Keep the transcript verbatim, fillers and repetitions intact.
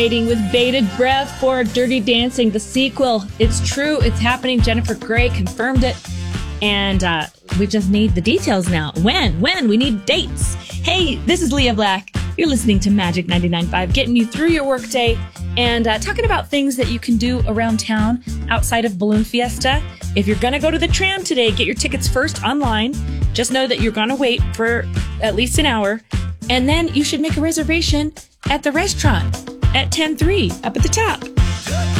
Waiting with bated breath for Dirty Dancing, the sequel. It's true. It's happening. Jennifer Grey confirmed it. And uh, we just need the details now. When? When? We need dates. Hey, this is Leah Black. You're listening to Magic ninety-nine point five, getting you through your workday and uh, talking about things that you can do around town outside of Balloon Fiesta. If you're going to go to the tram today, get your tickets first online. Just know that you're going to wait for at least an hour. And then you should make a reservation at the restaurant at ten three up at the top.